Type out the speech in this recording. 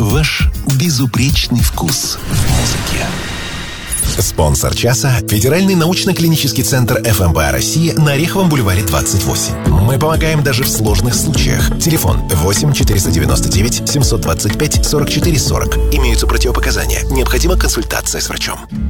Ваш безупречный вкус в музыке. Спонсор часа – Федеральный научно-клинический центр ФМБА России на Ореховом бульваре 28. Мы помогаем даже в сложных случаях. Телефон 8 499 725 44 40. Имеются противопоказания. Необходима консультация с врачом.